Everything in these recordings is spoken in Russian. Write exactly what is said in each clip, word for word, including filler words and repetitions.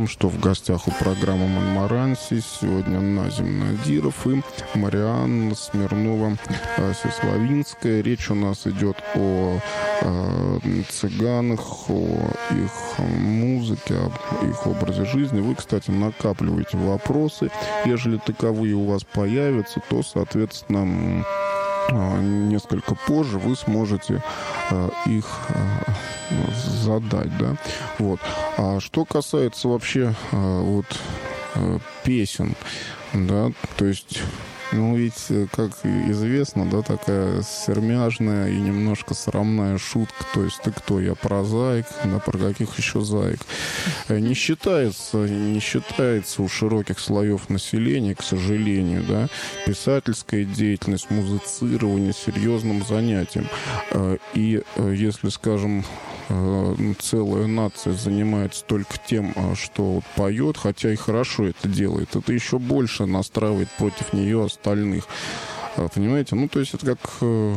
вам, что в гостях у программы «Монмаранси» сегодня Назим Надиров и Марианна Смирнова-Сеславинская. Речь у нас идет о э, цыганах, о их музыке, об их образе жизни. Вы, кстати, накапливаете вопросы. Ежели таковые у вас появятся, то, соответственно, несколько позже вы сможете э, их э, задать, да. Вот. А что касается вообще э, вот э, песен, да, то есть, ну, ведь, как известно, да, такая сермяжная и немножко срамная шутка. То есть, ты кто? Я прозаик, да, про каких еще заек? Не считается, не считается у широких слоев населения, к сожалению, да, писательская деятельность, музицирование серьезным занятием. И если, скажем, целая нация занимается только тем, что вот поет, хотя и хорошо это делает, это еще больше настраивает против нее остальных. Понимаете? Ну, то есть это как э,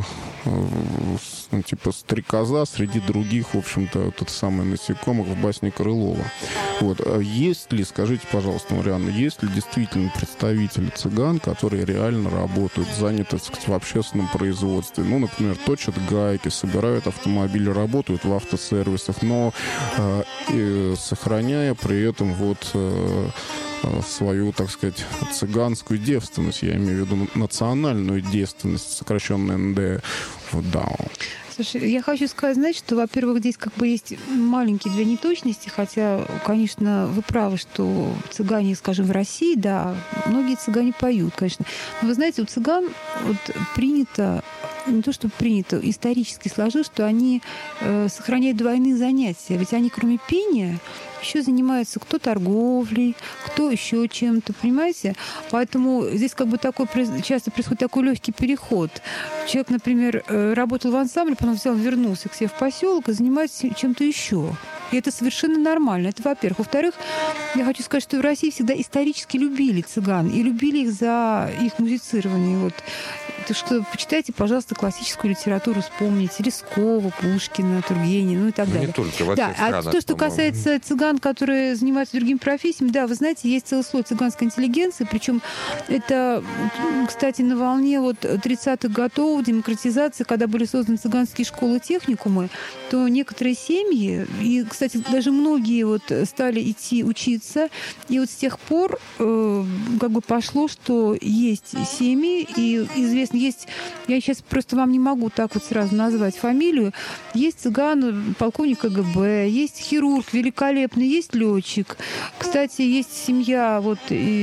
э, типа стрекоза среди других, в общем-то, тот самый насекомых в басне Крылова. Вот. А есть ли, скажите, пожалуйста, Марианна, есть ли действительно представители цыган, которые реально работают, заняты, так сказать, в общественном производстве? Ну, например, точат гайки, собирают автомобили, работают в автосервисах, но э, э, сохраняя при этом вот... Э, свою, так сказать, цыганскую девственность, я имею в виду национальную девственность, сокращенно эн дэ. Да. Слушай, я хочу сказать, знаете, что, во-первых, здесь как бы есть маленькие две неточности, хотя, конечно, вы правы, что цыгане, скажем, в России, да, многие цыгане поют, конечно. Но вы знаете, у цыган вот принято, не то что принято, исторически сложилось, что они э, сохраняют двойные занятия. Ведь они, кроме пения, еще занимаются кто торговлей, кто еще чем-то, понимаете? Поэтому здесь как бы такой, часто происходит такой легкий переход. Человек, например, работал в ансамбле, потом взял, вернулся к себе в поселок и занимается чем-то еще. И это совершенно нормально. Это, во-первых. Во-вторых, я хочу сказать, что в России всегда исторически любили цыган и любили их за их музицирование. Вот. Так что почитайте, пожалуйста, классическую литературу, вспомните Лескова, Пушкина, Тургенева, ну и так ну, далее. Не только, во да, странах, а то, что по-моему. касается цыган, которые занимаются другими профессиями, да, вы знаете, есть целый слой цыганской интеллигенции, причем это, кстати, на волне вот тридцатых годов демократизации, когда были созданы цыганские школы, техникумы, то некоторые семьи, и, кстати, даже многие вот стали идти учиться, и вот с тех пор э, как бы пошло, что есть семьи, и известно, есть, я сейчас просто вам не могу так вот сразу назвать фамилию, есть цыган, полковник ка гэ бэ, есть хирург великолепный, есть летчик. Кстати, есть семья, вот,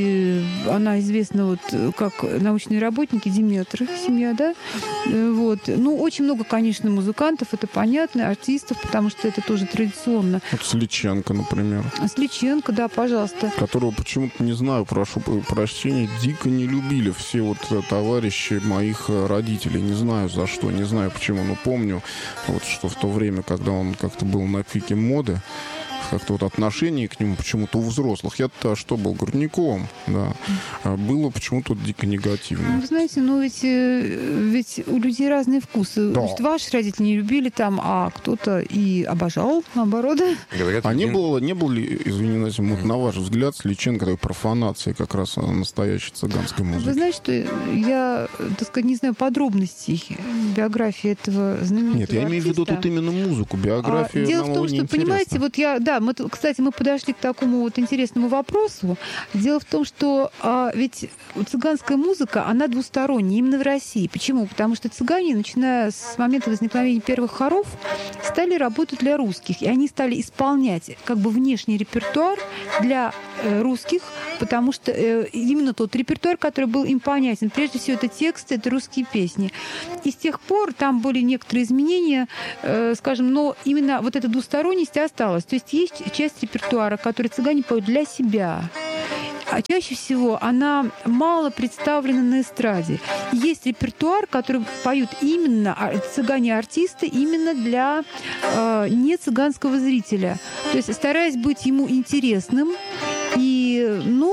и она известна вот как научные работники, Диметр, семья, да, вот. Ну, очень много, конечно, музыкантов, это понятно, артистов, потому что это тоже традиционно. Вот Сличенко, например. Сличенко, да, пожалуйста. Которого почему-то, не знаю, прошу прощения, дико не любили все вот товарищи моих родителей. Не знаю за что, не знаю почему, но помню, вот, что в то время, когда он как-то был на пике моды, как-то вот отношение к нему почему-то у взрослых. Я-то что был, горняком, да, было почему-то дико негативно. Вы знаете, ну ведь, ведь у людей разные вкусы. Да. Значит, ваши родители не любили там, а кто-то и обожал, наоборот. Говорят, а один... не, было, не был ли, извини, Назим, вот на ваш взгляд, Сличенко такой профанацией как раз настоящей цыганской музыки? Вы знаете, что я, так сказать, не знаю подробностей биографии этого знаменитого Нет, я артиста. имею в виду тут именно музыку, биографию. А, дело в том, что, понимаете, вот я, да, мы, кстати, мы подошли к такому вот интересному вопросу. Дело в том, что а, ведь цыганская музыка, она двусторонняя именно в России. Почему? Потому что цыгане, начиная с момента возникновения первых хоров, стали работать для русских. И они стали исполнять как бы внешний репертуар для э, русских, потому что э, именно тот репертуар, который был им понятен. Прежде всего, это тексты, это русские песни. И с тех пор там были некоторые изменения, э, скажем, но именно вот эта двусторонность осталась. То есть есть часть репертуара, который цыгане поют для себя. А чаще всего она мало представлена на эстраде. Есть репертуар, который поют именно цыгане-артисты, именно для э, не цыганского зрителя. То есть стараясь быть ему интересным, и, ну, в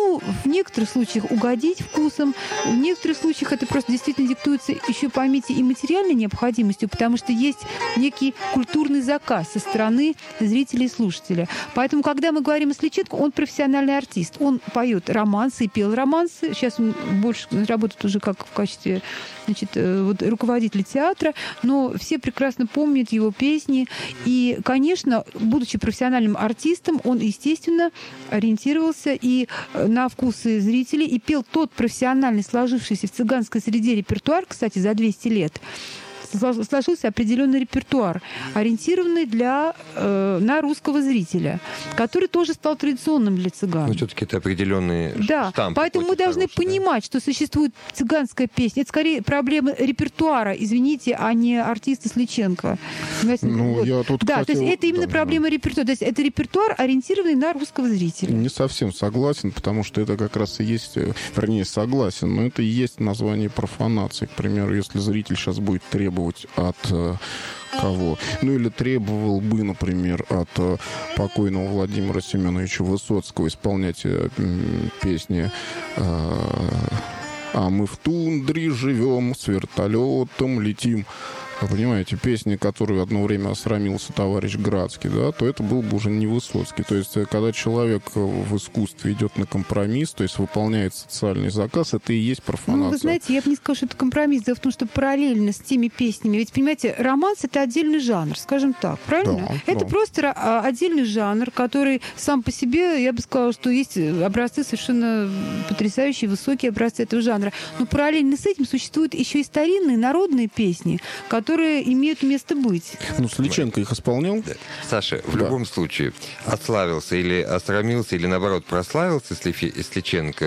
некоторых случаях угодить вкусом, в некоторых случаях это просто действительно диктуется еще, поймите, и материальной необходимостью, потому что есть некий культурный заказ со стороны зрителей и слушателя. Поэтому, когда мы говорим о Сличенко, он профессиональный артист. Он поет романсы и пел романсы. Сейчас он больше работает уже как в качестве, значит, вот, руководителя театра, но все прекрасно помнят его песни. И, конечно, будучи профессиональным артистом, он, естественно, ориентировался и на вкусы зрителей, и пел тот профессиональный, сложившийся в цыганской среде репертуар, кстати, за двести лет, сложился определенный репертуар, ориентированный для, э, на русского зрителя, который тоже стал традиционным для цыган. Но все-таки это определенные да, штампы. Поэтому мы должны хороший, понимать, да? что существует цыганская песня. Это скорее проблема репертуара, извините, а не артиста Сличенко. Ну, вот. я тут да, хотел... то есть это именно да, проблема да. репертуара. То есть это репертуар, ориентированный на русского зрителя. Не совсем согласен, потому что это как раз и есть, вернее, согласен, но это и есть название профанации. К примеру, если зритель сейчас будет требовать от кого? Ну, или требовал бы, например, от э, покойного Владимира Семеновича Высоцкого исполнять э, песни э, «А мы в тундре живем, с вертолетом летим». Вы понимаете, песни, которую одно время осрамился товарищ Градский, да, то это был бы уже не Высоцкий. То есть, когда человек в искусстве идет на компромисс, то есть выполняет социальный заказ, это и есть профанация. Ну, вы знаете, я бы не сказала, что это компромисс. Дело в том, что параллельно с теми песнями, ведь, понимаете, романс — это отдельный жанр, скажем так, правильно? Да, это да. просто отдельный жанр, который сам по себе, я бы сказала, что есть образцы совершенно потрясающие, высокие образцы этого жанра. Но параллельно с этим существуют еще и старинные народные песни, которые которые имеют место быть. Ну, Сличенко их исполнял? Саша, в да. любом случае, отславился или осрамился, или, наоборот, прославился Сличенко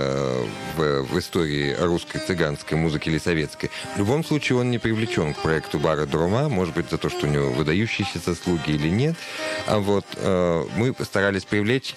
в, в истории русской цыганской музыки или советской, в любом случае он не привлечен к проекту Бара Друма, может быть, за то, что у него выдающиеся заслуги или нет. А вот мы старались привлечь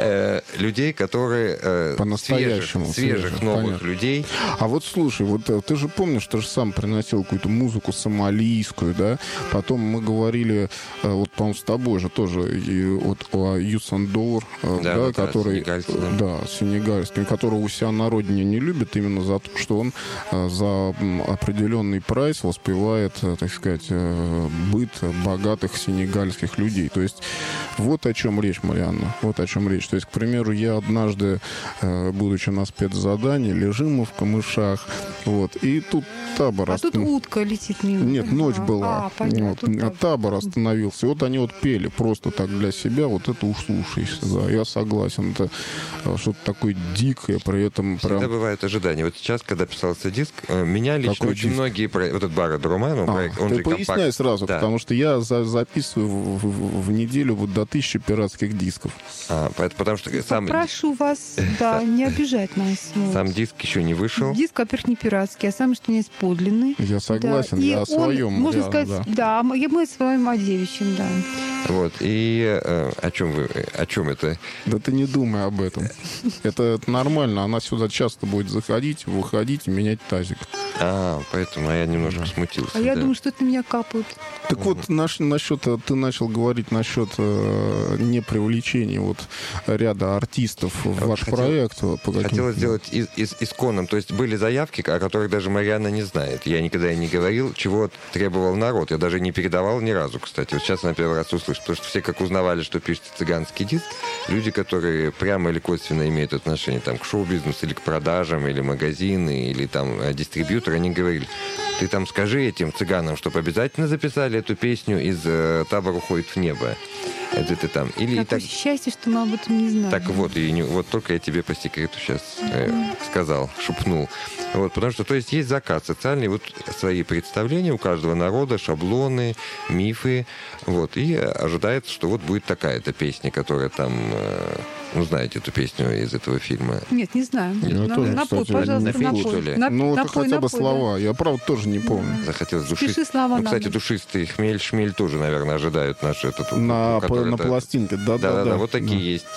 людей, которые по-настоящему свежих, свежих, свежих новых понятно. людей. А вот слушай, вот ты же помнишь, ты же сам приносил какую-то музыку сомалийскую, да? Потом мы говорили, вот, по-моему, с тобой же тоже и вот о Юсандор, да, да, да, вот который, да, да, сенегальский, которого у себя на родине не любят именно за то, что он за определенный прайс воспевает, так сказать, быт богатых сенегальских людей. То есть вот о чем речь, Марианна, вот о чем речь. То есть, к примеру, я однажды, будучи на спецзадании, лежим мы в камышах, вот, и тут табор... А ост... тут утка летит мимо. Нет, ночь была. А, понятно, вот. А табор остановился. И вот они вот пели просто так для себя, вот это уж слушаешься, да, я согласен. Это что-то такое дикое, при этом Всегда прям... бывают ожидания. Вот сейчас, когда писался диск, меня лично Какой очень диск? многие... Вот этот Бара Друма, ну, А, проект, он ты же поясняй компакт. сразу, да. потому что я за записываю в, в, в неделю вот до тысячи пиратских дисков. А, потому что сам... Прошу вас, да, не обижать нас. Вот. Сам диск еще не вышел. Диск, во-первых, не пиратский, а сам, что у меня есть подлинный. Я согласен, да. я И о своем. Он, можно реально, сказать, да. да, мы мы о своем, о девичьем, да. Вот, и э, о чем вы, о чем это? Да ты не думай об этом. Это, это нормально, она сюда часто будет заходить, выходить и менять тазик. А, поэтому я немножко Да. смутился. А я да. думаю, что это на меня капают. Так вот, наш, насчет, ты начал говорить насчет э, непривлечения вот ряда артистов в Вот ваш хотел- проект. По каким- Хотелось сделать из, из, исконным. То есть были заявки, о которых даже Марианна не знает. Я никогда и не говорил, чего требовал народ. Я даже не передавал ни разу, кстати. Вот сейчас она первый раз услышит. Потому что все как узнавали, что пишется цыганский диск, люди, которые прямо или косвенно имеют отношение там, к шоу-бизнесу, или к продажам, или магазины, или там э, дистрибьюторы, они говорили, ты там скажи этим цыганам, чтобы обязательно записали эту песню из э, «Табор уходит в небо». Это ты там. Или Какое так... счастье, что мы об этом не знаем. Так вот, и не, вот только я тебе по секрету сейчас э, сказал, шепнул. Вот, потому что, то есть, есть заказ социальный, вот свои представления у каждого народа, шаблоны, мифы, вот, и ожидается, что вот будет такая-то песня, которая там, э, ну, знаете эту песню из этого фильма? Нет, не знаю. Я На- тоже, напой, кстати, пожалуйста, напей, напой. что ли? На- Ну, это напой, хотя бы напой, да. слова. Я, правда, тоже не помню. Захотелось Спеши, душить. слова Ну, кстати, надо. душистый хмель, шмель тоже, наверное, ожидают наши этот... На, который на это- пластинке, да, да, Да-да-да, да. вот такие Да. есть.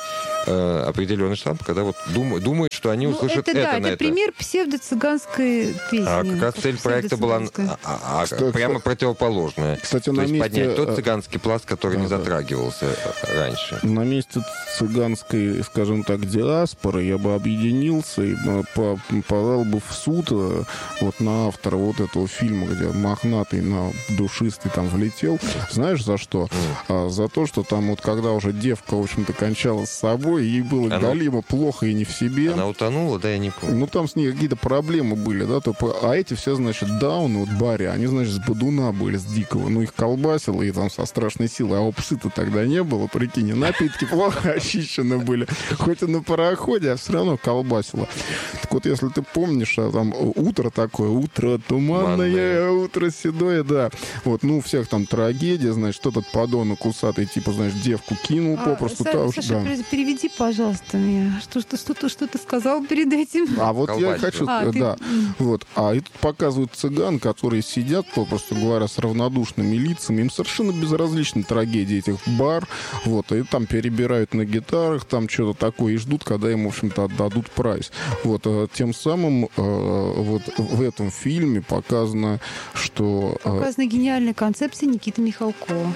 э, определенный штамп, когда вот дум, думают, что они услышат ну, это, это да, на это. это. пример псевдо-цыганской песни. А как раз цель проекта была а, а, Кстати, прямо противоположная. Кстати, То на есть месте... поднять тот цыганский пласт, который да, не да. затрагивался раньше. На месте цыганской, скажем так, диаспоры я бы объединился и подал бы в суд вот на автора вот этого фильма, где мохнатый на душистый там влетел. Знаешь, за что? Mm. А, за то, что там вот когда уже девка, в общем-то, кончала с собой, ей было Она... галимо плохо и не в себе. Она утонула, да, я не помню. Ну, там с ней какие-то проблемы были, да, то, а эти все, значит, дауны, вот баре, они, значит, с бодуна были, с дикого. Ну, их колбасило, и там со страшной силой. А у псы-то тогда не было, прикинь, напитки плохо очищены были. Хоть и на пароходе, а все равно колбасило. Так вот, если ты помнишь, а там утро такое, утро туманное, Манное. утро седое, да. Вот, ну, у всех там трагедия, значит, этот подонок усатый, типа, значит, девку кинул а, попросту. Саша, та, Саша да. переведи, пожалуйста, мне. Что, что, что, ты, что ты сказал перед этим? А вот Колбасил. я хочу... А, да. ты... Вот. А и тут показывают цыган, которые сидят, попросту говоря, с равнодушными лицами. Им совершенно безразличны трагедии этих бар. Вот. И там перебирают на гитарах, там что-то такое, и ждут, когда им, в общем-то, отдадут прайс. Вот. Тем самым вот в этом фильме показано, что... Показана гениальная концепция Никиты Михалкова.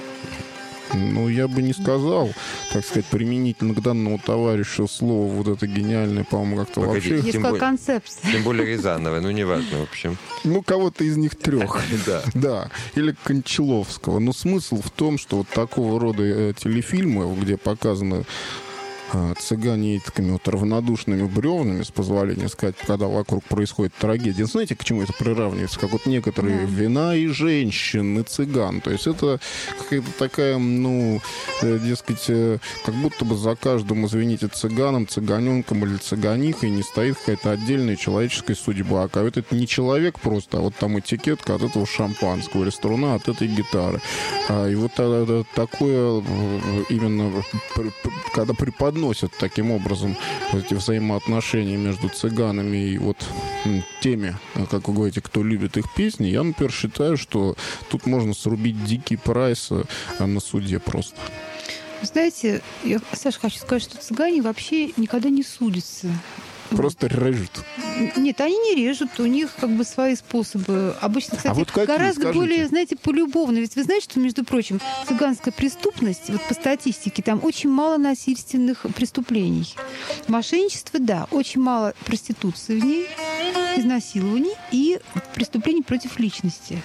Ну, я бы не сказал, так сказать, применительно к данному товарищу слово вот это гениальное, по-моему, как-то Погоди, вообще... Есть тем как более- концепция. Тем более Рязанова, ну, неважно, в общем. Ну, кого-то из них трех. Да. Да. Или Кончаловского. Но смысл в том, что вот такого рода э, телефильмы, где показаны э, цыгане такими вот равнодушными бревнами, с позволения сказать, когда вокруг происходит трагедия. Знаете, к чему это приравнивается? Как вот некоторые Да. вина и женщин, и цыган. То есть это какая-то такая, ну, э, дескать, э, как будто бы за каждым, извините, цыганом, цыганенком или цыганихой не стоит какая-то отдельная человеческая судьба. А это не человек просто, а вот там этикетка от этого шампанского или струна от этой гитары. А, и вот э, такое э, именно, пр- пр- когда преподносят таким образом вот эти взаимоотношения между цыганами и вот м, теми, как вы говорите, кто любит их песни, я, например, считаю, что тут можно срубить дикий прайс э, на суде просто. Знаете, я, Саша, хочу сказать, что цыгане вообще никогда не судятся. Просто режут. Нет, они не режут, у них как бы свои способы. Обычно, кстати, А вот какие, гораздо скажите? более, знаете, полюбовно. Ведь вы знаете, что, между прочим, цыганская преступность, вот по статистике, там очень мало насильственных преступлений. Мошенничество, да, очень мало проституции в ней, изнасилований и преступлений против личности.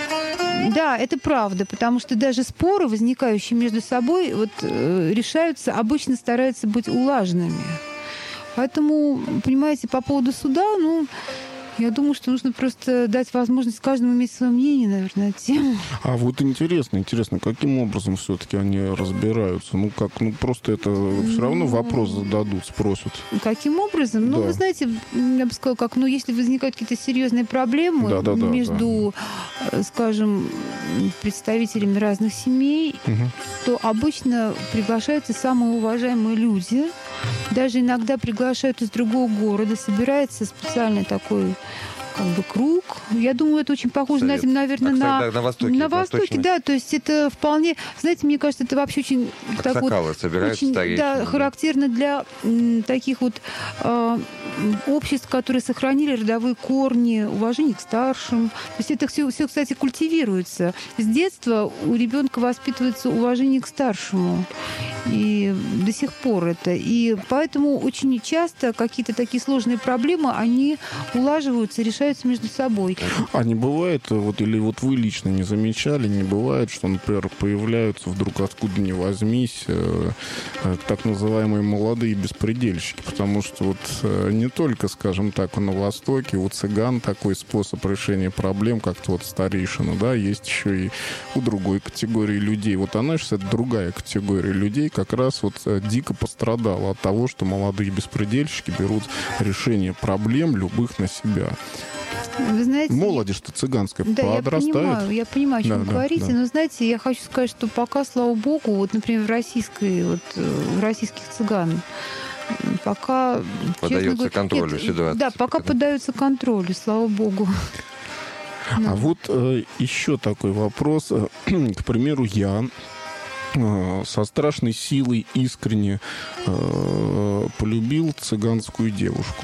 Да, это правда, потому что даже споры, возникающие между собой, вот, э, решаются, обычно стараются быть улаженными. Поэтому, понимаете, по поводу суда, ну, я думаю, что нужно просто дать возможность каждому иметь свое мнение, наверное, на тему. А вот интересно, интересно, каким образом все-таки они разбираются? Ну как, ну просто это все равно вопрос зададут, спросят. Каким образом? Ну, Да. вы знаете, я бы сказала, как, ну, если возникают какие-то серьезные проблемы Да, да, да, между, э, скажем, представителями разных семей, Мгм. то обычно приглашаются самые уважаемые люди. Даже иногда приглашают из другого города. Собирается специальный такой как бы круг. Я думаю, это очень похоже, Совет. знаете, наверное, А, на... кстати, да, на Востоке, На Востоке, восточный. да. То есть это вполне... Знаете, мне кажется, это вообще очень... так вот, Аксакалы собираются очень, старейшины, да, да. характерно для м, таких вот э, обществ, которые сохранили родовые корни, уважение к старшим. То есть это все, все, кстати, культивируется. С детства у ребенка воспитывается уважение к старшему. И до сих пор это. И поэтому очень часто какие-то такие сложные проблемы, они улаживаются, решаются между собой. А не бывает, вот или вот вы лично не замечали, не бывает, что, например, появляются вдруг откуда ни возьмись э, э, так называемые молодые беспредельщики, потому что вот э, не только, скажем так, на Востоке у цыган такой способ решения проблем, как-то вот старейшина, да, есть еще и у другой категории людей. Вот она сейчас это другая категория людей, как раз вот э, дико пострадала от того, что молодые беспредельщики берут решение проблем любых на себя. Вы знаете, Молодежь-то цыганская да, я подрастает. понимаю, я понимаю, о чем Да, вы да, говорите, да. но знаете, я хочу сказать, что пока, слава богу, вот, например, в российской, вот, э, в российских цыган, м, пока... честно Поддается говоря, контролю нет, ситуация. Да, пока поддаются контролю, слава богу. А вот э, еще такой вопрос. К примеру, я со страшной силой искренне полюбил цыганскую девушку.